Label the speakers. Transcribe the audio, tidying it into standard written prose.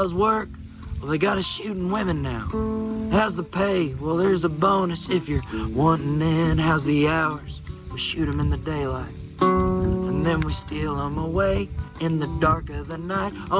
Speaker 1: how's work? Well, they got us shooting women now. How's the pay? Well, there's a bonus if you're wanting in. How's the hours? We shoot 'em in the daylight. And then we steal 'em away in the dark of the night.